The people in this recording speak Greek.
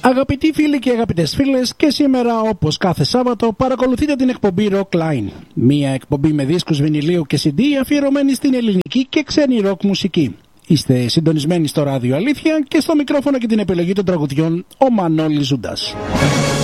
Αγαπητοί φίλοι και αγαπητές φίλες, και σήμερα όπως κάθε Σάββατο παρακολουθείτε την εκπομπή Rock Line. Μία εκπομπή με δίσκους βινιλίου και CD αφιερωμένη στην ελληνική και ξένη ροκ μουσική. Είστε συντονισμένοι στο ράδιο Αλήθεια και στο μικρόφωνο και την επιλογή των τραγουδιών ο Μανώλης Ζούντας.